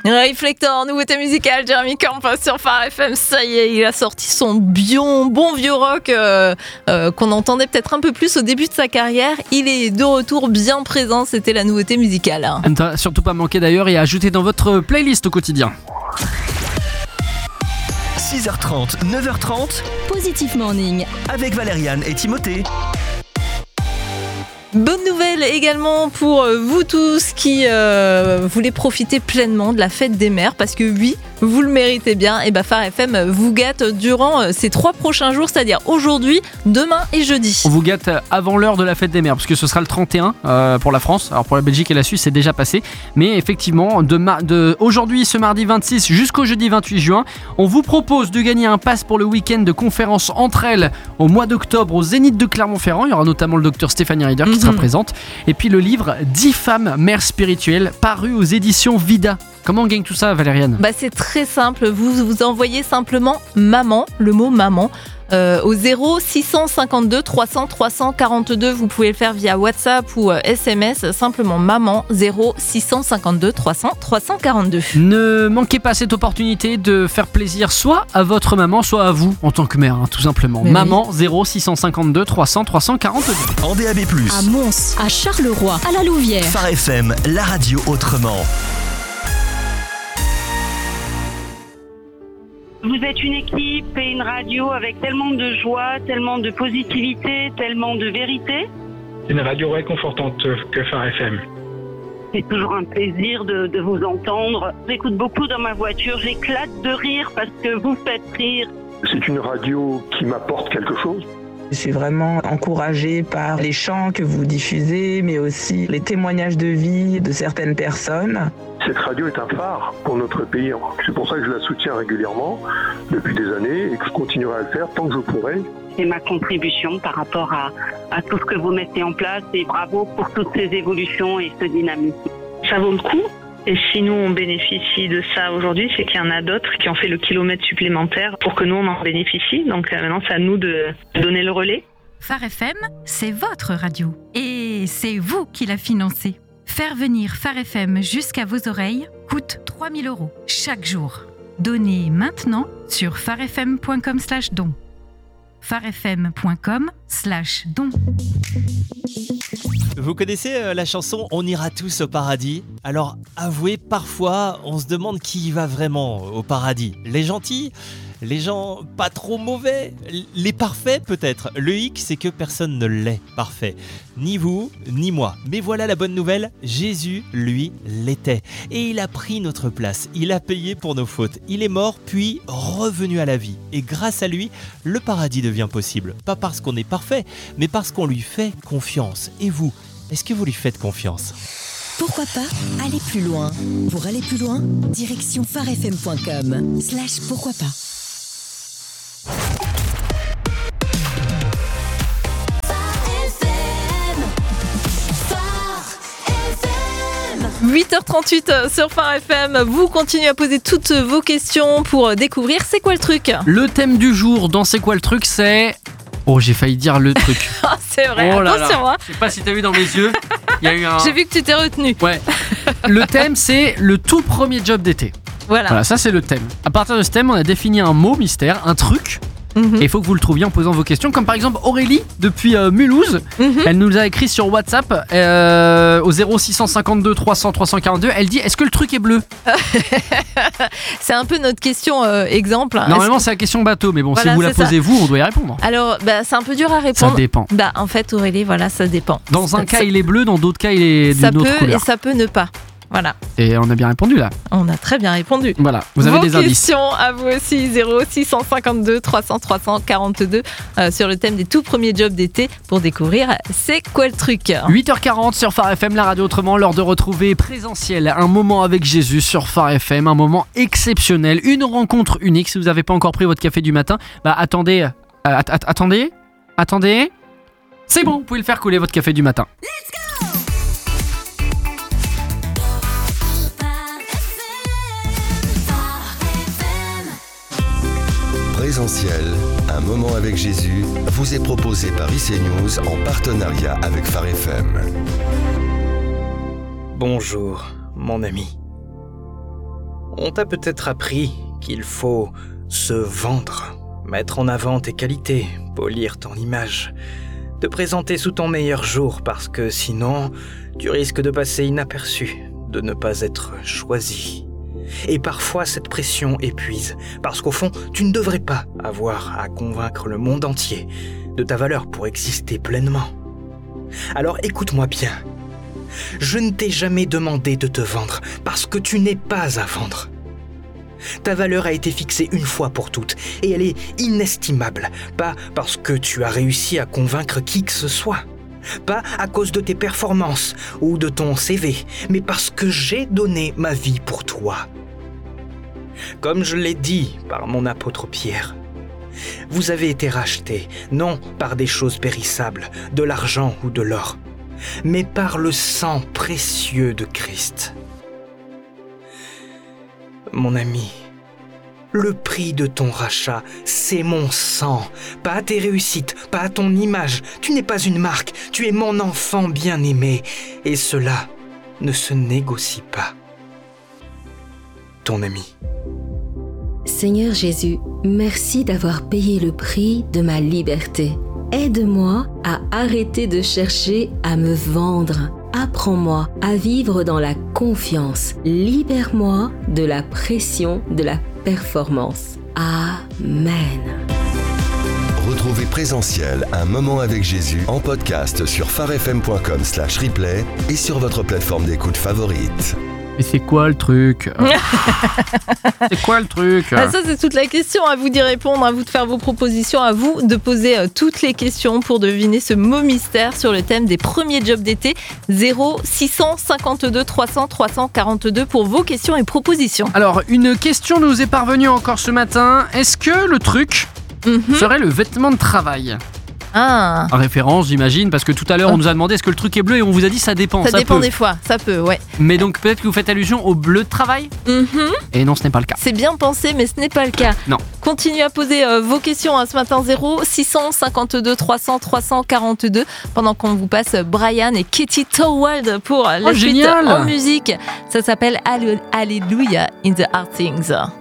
Reflector, nouveauté musicale, Jeremy Camp sur Phare FM, ça y est, il a sorti son bon vieux rock qu'on entendait peut-être un peu plus au début de sa carrière. Il est de retour bien présent, c'était la nouveauté musicale. À ne surtout pas manquer d'ailleurs et à ajouter dans votre playlist au quotidien. 6h30, 9h30, Positif Morning avec Valériane et Timothée. Bonne nouvelle également pour vous tous qui voulez profiter pleinement de la fête des mères, parce que oui, vous le méritez bien. Et Phare FM vous gâte durant ces 3 prochains jours, c'est-à-dire aujourd'hui, demain et jeudi. On vous gâte avant l'heure de la fête des mères, parce que ce sera le 31 pour la France. Alors pour la Belgique et la Suisse, c'est déjà passé. Mais effectivement, aujourd'hui, ce mardi 26 jusqu'au jeudi 28 juin, on vous propose de gagner un pass pour le week-end de conférence entre elles au mois d'octobre au Zénith de Clermont-Ferrand. Il y aura notamment le docteur Stéphanie Rieder qui sera présente. Et puis le livre 10 femmes mères spirituelles, paru aux éditions Vida. Comment on gagne tout ça, Valériane ? C'est très simple, vous envoyez simplement maman, le mot maman, au 0652 300 342. Vous pouvez le faire via WhatsApp ou SMS, simplement maman, 0652 300 342. Ne manquez pas cette opportunité de faire plaisir soit à votre maman, soit à vous en tant que mère, tout simplement. Mais maman, oui. 0652 300 342. En DAB+, à Mons, à Charleroi, à la Louvière. Phare FM, la radio autrement. Vous êtes une équipe et une radio avec tellement de joie, tellement de positivité, tellement de vérité. Une radio réconfortante que Phare FM. C'est toujours un plaisir de vous entendre. J'écoute beaucoup dans ma voiture, j'éclate de rire parce que vous faites rire. C'est une radio qui m'apporte quelque chose. Je suis vraiment encouragée par les chants que vous diffusez, mais aussi les témoignages de vie de certaines personnes. Cette radio est un phare pour notre pays. C'est pour ça que je la soutiens régulièrement depuis des années et que je continuerai à le faire tant que je pourrai. C'est ma contribution par rapport à tout ce que vous mettez en place et bravo pour toutes ces évolutions et ce dynamisme. Ça vaut le coup. Et si nous on bénéficie de ça aujourd'hui, c'est qu'il y en a d'autres qui ont fait le kilomètre supplémentaire pour que nous on en bénéficie. Donc maintenant c'est à nous de donner le relais. Phare FM, c'est votre radio. Et c'est vous qui la financez. Faire venir Phare FM jusqu'à vos oreilles coûte 3 000 € chaque jour. Donnez maintenant sur pharefm.com/don. pharefm.com/don. Vous connaissez la chanson « On ira tous au paradis » ? Alors, avouez, parfois, on se demande qui y va vraiment au paradis. Les gentils ? Les gens pas trop mauvais ? Les parfaits peut-être ? Le hic, c'est que personne ne l'est parfait. Ni vous, ni moi. Mais voilà la bonne nouvelle, Jésus, lui, l'était. Et il a pris notre place, il a payé pour nos fautes. Il est mort, puis revenu à la vie. Et grâce à lui, le paradis devient possible. Pas parce qu'on est parfait, mais parce qu'on lui fait confiance. Et vous, est-ce que vous lui faites confiance ? Pourquoi pas aller plus loin ? Pour aller plus loin, direction pharefm.com/pourquoi pas. 8h38 sur Phare FM, vous continuez à poser toutes vos questions pour découvrir c'est quoi le truc. Le thème du jour dans c'est quoi le truc, c'est... Oh, j'ai failli dire le truc. C'est vrai, attention. Hein. Je sais pas si t'as vu dans mes yeux, il y a eu un... J'ai vu que tu t'es retenu. Ouais. Le thème, c'est le tout premier job d'été. Voilà, ça c'est le thème. À partir de ce thème, on a défini un mot mystère, un truc. Et il faut que vous le trouviez en posant vos questions, comme par exemple Aurélie depuis Mulhouse. Elle nous a écrit sur WhatsApp au 0652 300 342. Elle dit: est-ce que le truc est bleu? C'est un peu notre question exemple. Normalement c'est la question bateau, mais bon, voilà, si vous la posez vous, on doit y répondre. Alors c'est un peu dur à répondre. Ça dépend. En fait Aurélie, voilà, ça dépend. Dans un cas il est bleu, dans d'autres cas il est d'une autre couleur. Et ça peut ne pas. Voilà. Et on a bien répondu là. On a très bien répondu. Voilà, vous avez des indices. Vos questions à vous aussi, 0652 300 342 sur le thème des tout premiers jobs d'été pour découvrir c'est quoi le truc. 8h40 sur Phare FM, la radio autrement, l'heure de retrouver présentiel, un moment avec Jésus sur Phare FM, un moment exceptionnel, une rencontre unique. Si vous n'avez pas encore pris votre café du matin, attendez. C'est bon, vous pouvez le faire couler votre café du matin. Let's go! Présentiel, un moment avec Jésus, vous est proposé par IC News en partenariat avec Phare FM. Bonjour, mon ami. On t'a peut-être appris qu'il faut se vendre, mettre en avant tes qualités, polir ton image, te présenter sous ton meilleur jour parce que sinon, tu risques de passer inaperçu, de ne pas être choisi. Et parfois, cette pression épuise, parce qu'au fond, tu ne devrais pas avoir à convaincre le monde entier de ta valeur pour exister pleinement. Alors écoute-moi bien. Je ne t'ai jamais demandé de te vendre parce que tu n'es pas à vendre. Ta valeur a été fixée une fois pour toutes et elle est inestimable, pas parce que tu as réussi à convaincre qui que ce soit, pas à cause de tes performances ou de ton CV, mais parce que j'ai donné ma vie pour toi. Comme je l'ai dit par mon apôtre Pierre, vous avez été rachetés, non par des choses périssables, de l'argent ou de l'or, mais par le sang précieux de Christ. Mon ami, le prix de ton rachat, c'est mon sang, pas tes réussites, pas ton image. Tu n'es pas une marque, tu es mon enfant bien-aimé, et cela ne se négocie pas. Ton ami. Seigneur Jésus, merci d'avoir payé le prix de ma liberté. Aide-moi à arrêter de chercher à me vendre. Apprends-moi à vivre dans la confiance. Libère-moi de la pression de la performance. Amen. Retrouvez Présentiel, un moment avec Jésus en podcast sur farfm.com/replay et sur votre plateforme d'écoute favorite. Mais c'est quoi le truc? C'est quoi le truc? Ça, c'est toute la question. À vous d'y répondre, à vous de faire vos propositions, à vous de poser toutes les questions pour deviner ce mot mystère sur le thème des premiers jobs d'été. 0652 300 342 pour vos questions et propositions. Alors, une question nous est parvenue encore ce matin. Est-ce que le truc serait le vêtement de travail? En référence, j'imagine, parce que tout à l'heure on nous a demandé est-ce que le truc est bleu et on vous a dit ça dépend. Ça dépend peut. des fois, ça peut, ouais. Mais donc peut-être que vous faites allusion au bleu de travail. Et non, ce n'est pas le cas. C'est bien pensé, mais ce n'est pas le cas. Non. Continuez à poser vos questions ce matin. 0652 300 342 pendant qu'on vous passe Brian et Katie Towald pour la suite génial. en musique. Ça s'appelle Hallelujah in the Hard Things.